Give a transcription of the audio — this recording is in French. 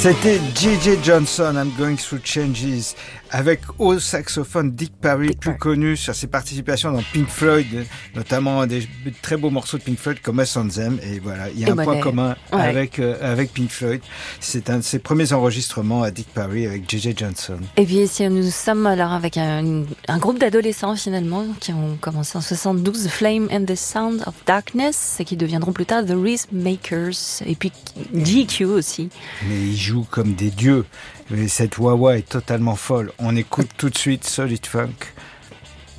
C'était J.J. Johnson, I'm Going Through Changes, avec au saxophone Dick Parry, plus connu sur ses participations dans Pink Floyd, notamment des très beaux morceaux de Pink Floyd comme Us on Them. Et voilà, il y a un point commun avec Pink Floyd. C'est un de ses premiers enregistrements à Dick Parry avec J.J. Johnson. Et puis ici, nous sommes alors avec un groupe d'adolescents finalement qui ont commencé en 72, The Flame and the Sound of Darkness, et qui deviendront plus tard The Rhythm Makers, et puis GQ aussi. Mais ils jouent comme des dieux. Mais cette wah-wah est totalement folle. On écoute tout de suite Solid Funk